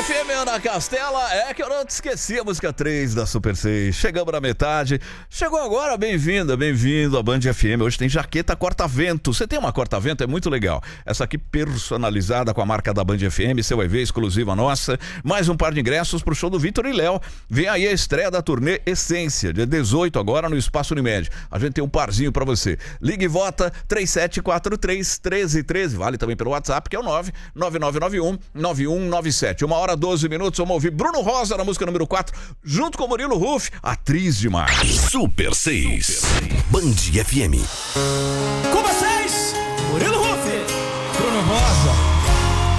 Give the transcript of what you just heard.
FM Ana Castela, é que eu não te esqueci a música 3 da Super 6. Chegamos na metade. Chegou agora, bem-vinda, bem-vindo à Band FM. Hoje tem jaqueta corta-vento. Você tem uma corta-vento? É muito legal. Essa aqui personalizada com a marca da Band FM, você vai ver, exclusiva nossa. Mais um par de ingressos pro show do Vitor e Léo. Vem aí a estreia da turnê Essência, dia 18 agora no Espaço Unimed. A gente tem um parzinho pra você. Ligue e vota 3743-1313. Vale também pelo WhatsApp, que é o 99991-9197. 1h12, vamos ouvir Bruno Rosa na música número 4, junto com Murilo Ruff, atriz demais. Super 6, Band FM.